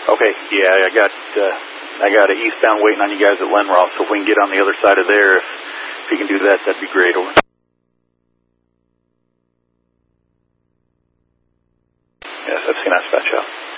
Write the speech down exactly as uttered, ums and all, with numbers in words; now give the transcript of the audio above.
Okay, yeah, I got uh, I got an eastbound waiting on you guys at Lenroth, so if we can get on the other side of there, if, if you can do that, that'd be great. Over. Yes, that's going to dispatch out.